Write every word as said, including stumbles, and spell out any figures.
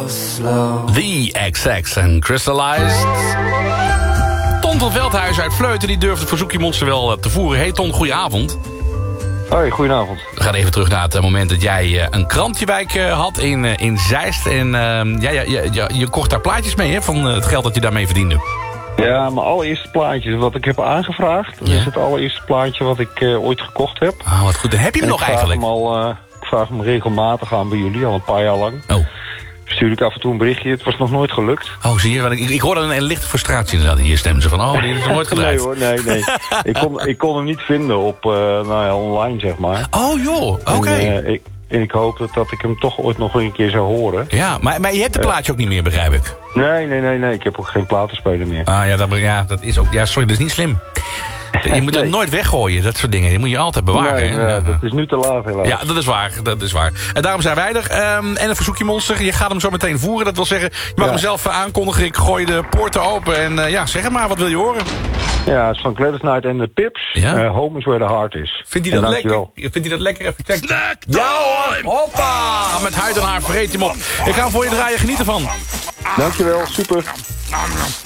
slow. The X X en Crystallized. Ton van Veldhuis uit Vleuten, die durft het verzoekje monster wel te voeren. Hey Ton, goedenavond. Hoi, goedenavond. We gaan even terug naar het moment dat jij een krantjewijk had in, in Zeist. En uh, ja, ja, ja, je kocht daar plaatjes mee, hè, van het geld dat je daarmee verdiende. Ja, mijn allereerste plaatje wat ik heb aangevraagd. Dat Ja. is het allereerste plaatje wat ik uh, ooit gekocht heb. Oh, wat goed. Dan heb je hem En nog ik vraag eigenlijk? Hem al, uh, ik vraag hem regelmatig aan bij jullie, al een paar jaar lang. Oh. Stuur ik af en toe een berichtje. Het was nog nooit gelukt. Oh, zie je? Want ik, ik hoorde een, een lichte frustratie inderdaad in je stem. Ze van, oh, die is nog nooit gedraaid. Nee hoor, nee, nee. ik, kon, ik kon hem niet vinden op, uh, nou ja, online zeg maar. Oh joh, oké. Okay. En, uh, ik, en ik hoop dat, dat ik hem toch ooit nog een keer zou horen. Ja, maar, maar je hebt het plaatje ook niet meer, begrijp ik. Nee, nee, nee, nee. Ik heb ook geen platenspeler meer. Ah ja, dat, ja, dat is ook... Ja, sorry, dat is niet slim. Je moet het Nee. nooit weggooien, dat soort dingen. Die moet je altijd bewaren. Nee, hè? ja, dat is nu te laat helaas. Ja, dat is waar. Dat is waar. En daarom zijn wij er. Um, en een verzoekje monster. Je gaat hem zo meteen voeren. Dat wil zeggen, je mag Ja. hem zelf aankondigen. Ik gooi de poorten open. En uh, ja, zeg het maar. Wat wil je horen? Ja, het is van Gladys Knight en de Pips. Ja? Uh, Home is where the heart is. Vindt hij En dat lekker? dankjewel. Vindt hij dat lekker? Even checken. Ja hoor! Hoppa! Met huid en haar vreet hem op. Ik ga hem voor je draaien. Geniet ervan. Dankjewel, super.